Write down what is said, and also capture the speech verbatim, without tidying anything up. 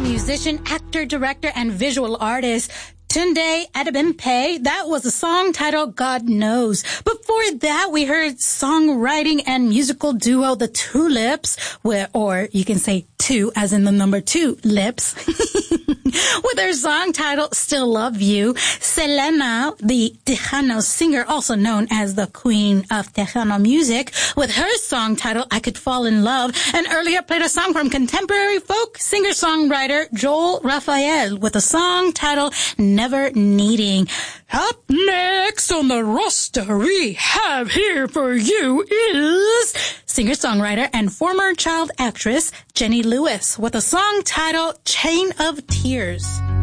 musician, actor, director, and visual artist Tunde Adebimpe. That was a song titled God Knows. Before that, we heard songwriting and musical duo The Tulips, where, or you can say two as in the number two lips, with their song titled Still Love You. Selena, the Tejano singer, also known as the queen of Tejano music, with her song titled I Could Fall in Love. And earlier played a song from contemporary folk singer-songwriter Joel Rafael with a song titled Never Needing. Up next on the roster we have here for you is singer-songwriter and former child actress Jenny Lewis with a song titled Chain of Tears.